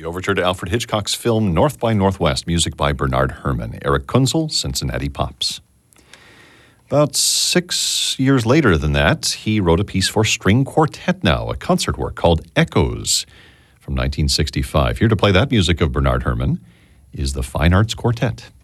The overture to Alfred Hitchcock's film North by Northwest, music by Bernard Herrmann. Eric Kunzel, Cincinnati Pops. About 6 years later than that, he wrote a piece for string quartet now, a concert work called Echoes from 1965. Here to play that music of Bernard Herrmann is the Fine Arts Quartet.